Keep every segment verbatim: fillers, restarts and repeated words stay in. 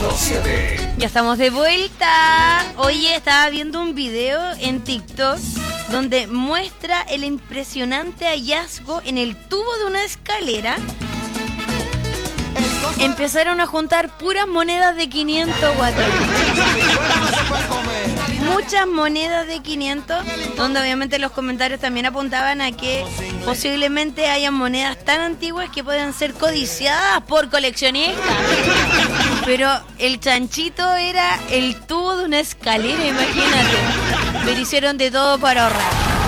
Ya estamos de vuelta. Oye, estaba viendo un video en TikTok donde muestra el impresionante hallazgo en el tubo de una escalera. Empezaron a juntar puras monedas de quinientos, guatón. Muchas monedas de quinientos, donde obviamente los comentarios también apuntaban a que posiblemente hayan monedas tan antiguas que puedan ser codiciadas por coleccionistas. Pero el chanchito era el tubo de una escalera, imagínate. Pero hicieron de todo para ahorrar.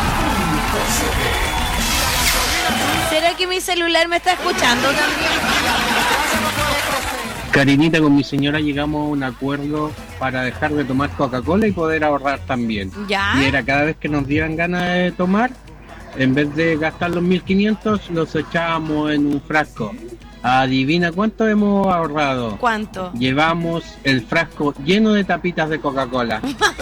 ¿Será que mi celular me está escuchando también? Karinita, con mi señora llegamos a un acuerdo para dejar de tomar Coca-Cola y poder ahorrar también. ¿Ya? Y era cada vez que nos dieran ganas de tomar, en vez de gastar los mil quinientos, los echábamos en un frasco. Adivina cuánto hemos ahorrado. ¿Cuánto? Llevamos el frasco lleno de tapitas de Coca-Cola.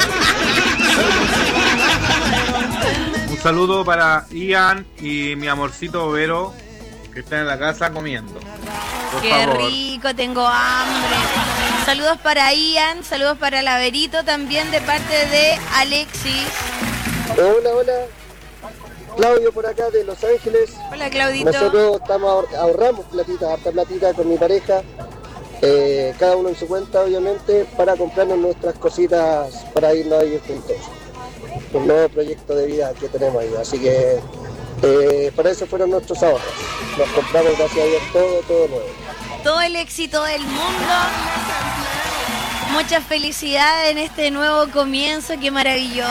Un saludo para Ian y mi amorcito Vero, que están en la casa comiendo. Por Qué favor. rico, tengo hambre. Saludos para Ian, saludos para Laverito también de parte de Alexis. Hola, hola. Claudio por acá de Los Ángeles. Hola, Claudito. Nosotros estamos ahor- ahorramos platita, harta platita con mi pareja. Eh, cada uno en su cuenta, obviamente, para comprarnos nuestras cositas para irnos a vivir juntos. Un nuevo proyecto de vida que tenemos ahí. Así que eh, para eso fueron nuestros ahorros. Nos compramos, gracias a Dios, todo, todo nuevo. Todo el éxito del mundo. Mucha felicidad en este nuevo comienzo, qué maravilloso.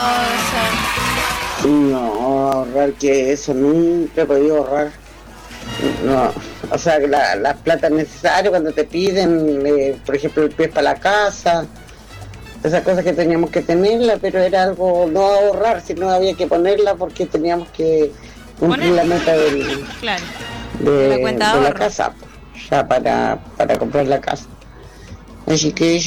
No, ahorrar que eso nunca he podido ahorrar. No, o sea, la, las plata necesarias cuando te piden, eh, por ejemplo, el pie para la casa, esas cosas que teníamos que tenerla, pero era algo no ahorrar, sino había que ponerla porque teníamos que cumplir ¿Poner? la meta del, Claro. de, De la cuenta de de la ahorro. casa, ya para, para comprar la casa. Así que